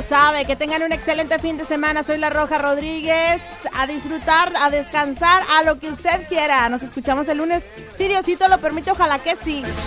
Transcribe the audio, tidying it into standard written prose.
sabe, que tengan un excelente fin de semana. Soy La Roja Rodríguez. A disfrutar, a descansar, a lo que usted quiera. Nos escuchamos el lunes. Si Diosito lo permite, ojalá que sí.